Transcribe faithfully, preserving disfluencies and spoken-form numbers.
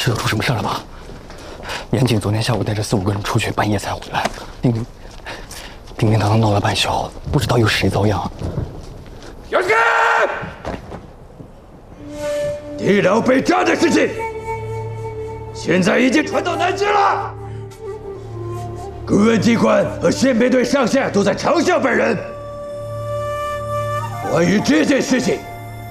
是又出什么事了吗？严谨昨天下午带着四五个人出去，半夜才回来。叮叮，叮叮当当闹了半宿，不知道又是谁遭殃。 杨根，地牢被炸的事情，现在已经传到南京了。公安机关和宪兵队上下都在嘲笑本人。关于这件事情，